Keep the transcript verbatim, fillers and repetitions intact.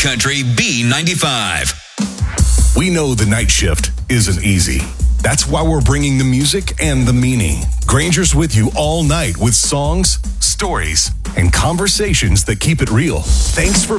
Country B ninety-five. We know the night shift isn't easy. That's why we're bringing the music and the meaning. Granger's with you all night with songs, stories, and conversations that keep it real. Thanks for